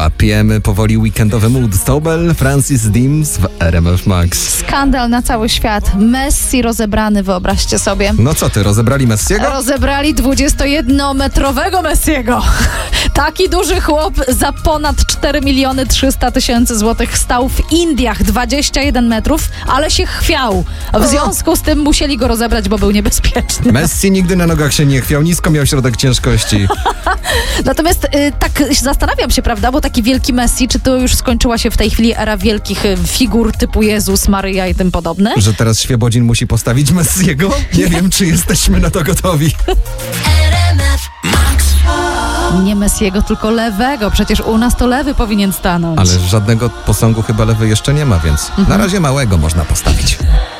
Łapiemy powoli weekendowy mood. Stobel, Francis Dims w RMF Max. Skandal na cały świat. Messi rozebrany, wyobraźcie sobie. No co ty, rozebrali Messiego? Rozebrali 21-metrowego Messiego. Taki duży chłop za ponad 4 300 000 złotych stał w Indiach, 21 metrów, ale się chwiał. W związku z tym musieli go rozebrać, bo był niebezpieczny. Messi nigdy na nogach się nie chwiał, nisko miał środek ciężkości. Natomiast tak zastanawiam się, prawda, bo taki wielki Messi, czy to już skończyła się w tej chwili era wielkich figur typu Jezus, Maryja i tym podobne? Że teraz Świebodzin musi postawić Messiego? Nie wiem, czy jesteśmy na to gotowi. Nie Messiego, tylko lewego. Przecież u nas to lewy powinien stanąć. Ale żadnego posągu chyba lewy jeszcze nie ma, więc na razie małego można postawić.